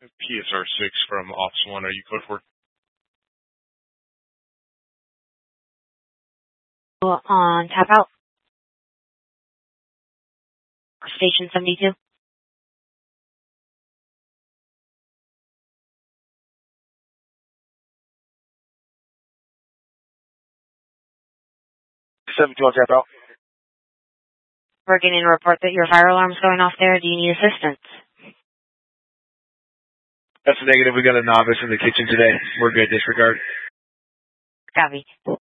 PSR 6 from Office 1. Are you code 4? On tap out. Station 72. On tap out. We're getting a report that your fire alarm's going off there. Do you need assistance? That's a negative. We got a novice in the kitchen today. We're good. Disregard. Copy.